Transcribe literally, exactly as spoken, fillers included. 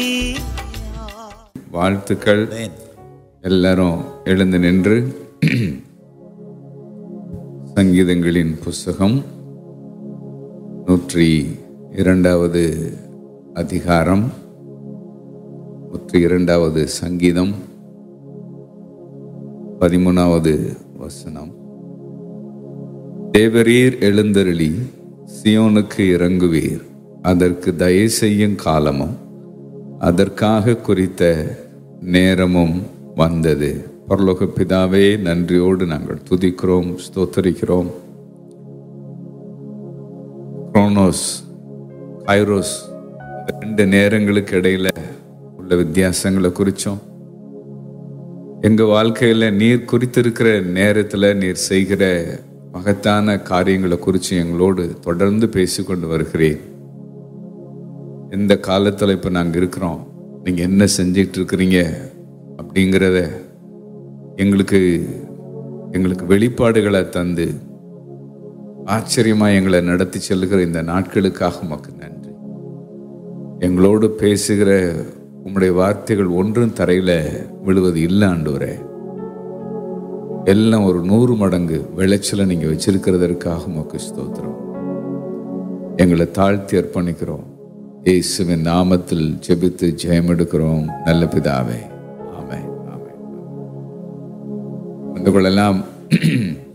வாழ்த்துக்கள். எல்லாரும் எழுந்து நின்று சங்கீதங்களின் புஸ்தகம் நூற்றி இரண்டாவது அதிகாரம், நூற்றி இரண்டாவது சங்கீதம், பதிமூணாவது வசனம். தேவரீர் எழுந்தருளி சியோனுக்கு இறங்குவீர், அதற்கு தயை செய்யும் காலமும் அதற்காக குறித்த நேரமும் வந்தது. பரலோக பிதாவே, நன்றியோடு நாங்கள் துதிக்கிறோம், ஸ்தோத்தரிக்கிறோம். குரோனோஸ், கைரோஸ், இந்த ரெண்டு நேரங்களுக்கு இடையில உள்ள வித்தியாசங்களை குறிச்சோம். எங்க வாழ்க்கையில நீர் குறித்திருக்கிற நேரத்துல நீர் செய்கிற மகத்தான காரியங்களை குறித்து எங்களோடு தொடர்ந்து பேசிக்கொண்டு வருகிறேன். எந்த காலத்தில் இப்போ நாங்கள் இருக்கிறோம், நீங்கள் என்ன செஞ்சிட்டு இருக்கிறீங்க அப்படிங்கிறத எங்களுக்கு எங்களுக்கு வெளிப்பாடுகளை தந்து ஆச்சரியமாக எங்களை நடத்தி செல்லுகிற இந்த நாட்களுக்காக உமக்கு நன்றி. எங்களோடு பேசுகிற உம்முடைய வார்த்தைகள் ஒன்றும் தரையில் விழுவது இல்லை ஆண்டவரே. எல்லாம் ஒரு நூறு மடங்கு விளைச்சலை நீங்க வச்சிருக்கிறதற்காக உமக்கு ஸ்தோத்திரம். எங்களை தாழ்த்தி அர்ப்பணிக்கிறோம். இயேசுவின் நாமத்தில் ஜெபித்து ஜெயம் எடுக்கிறோம் நல்ல பிதாவே. ஆமென், ஆமென். வந்து கொள்ளலாம்.